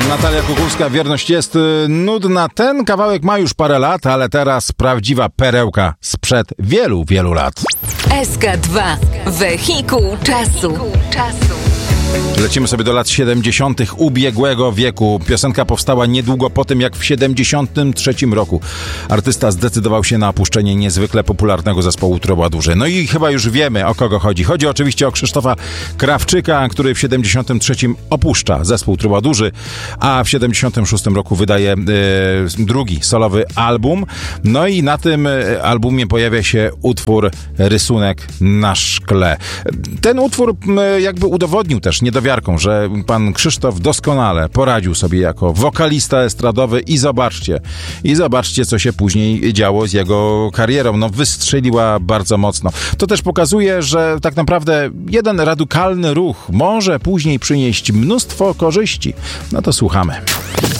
Natalia Kukulska, Wierność jest nudna. Ten kawałek ma już parę lat, ale teraz prawdziwa perełka sprzed wielu, wielu lat. SK2. Wehikuł czasu. Lecimy sobie do lat 70. ubiegłego wieku. Piosenka powstała niedługo po tym, jak w 73 roku artysta zdecydował się na opuszczenie niezwykle popularnego zespołu Troubadourzy. No i chyba już wiemy, o kogo chodzi. Chodzi oczywiście o Krzysztofa Krawczyka, który w 73 opuszcza zespół Troubadourzy, a w 76 roku wydaje drugi solowy album. No i na tym albumie pojawia się utwór Rysunek na szkle. Ten utwór jakby udowodnił też niedowiarką, że pan Krzysztof doskonale poradził sobie jako wokalista estradowy i zobaczcie, co się później działo z jego karierą. No, wystrzeliła bardzo mocno. To też pokazuje, że tak naprawdę jeden radykalny ruch może później przynieść mnóstwo korzyści. No to słuchamy.